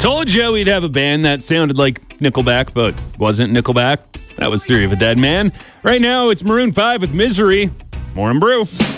Told you we'd have a band that sounded like Nickelback, but wasn't Nickelback. That was Theory of a Dead Man. Right now, it's Maroon 5 with Misery. More in Brew.